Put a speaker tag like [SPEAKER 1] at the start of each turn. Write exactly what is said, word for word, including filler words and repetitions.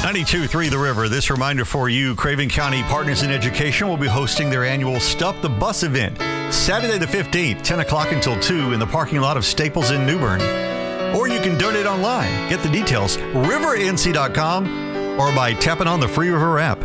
[SPEAKER 1] ninety-two point three The River. This reminder for you, Craven County Partners in Education will be hosting their annual Stop the Bus event Saturday the fifteenth, ten o'clock until two in the parking lot of Staples in New Bern. Or you can donate online. Get the details, river n c dot com or by tapping on the Free River app.